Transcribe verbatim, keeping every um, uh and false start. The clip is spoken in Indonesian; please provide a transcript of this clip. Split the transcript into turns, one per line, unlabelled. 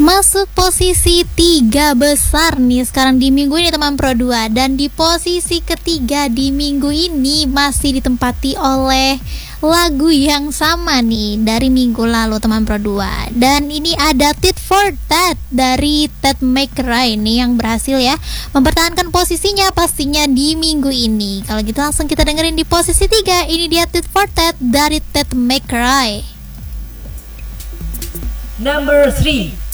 Masuk posisi tiga besar nih sekarang di minggu ini teman Pro dua. Dan di posisi ketiga di minggu ini masih ditempati oleh lagu yang sama nih dari minggu lalu teman Pro dua. Dan ini ada Tit for Tat dari Ted McRae nih yang berhasil ya mempertahankan posisinya pastinya di minggu ini. Kalau gitu langsung kita dengerin di posisi tiga. Ini dia Tit for Tat dari Ted McRae.
Number three.